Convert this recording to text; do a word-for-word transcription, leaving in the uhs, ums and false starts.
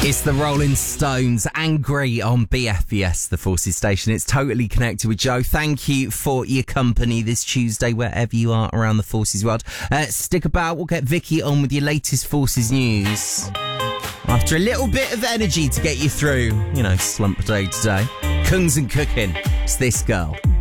It's the Rolling Stones, Angry on B F B S, the Forces station. It's totally connected with Joe. Thank you for your company this Tuesday, wherever you are around the Forces world. Uh, stick about, we'll get Vicky on with your latest Forces news. After a little bit of energy to get you through, you know, slump day today. Kungs and Cooking. It's this girl.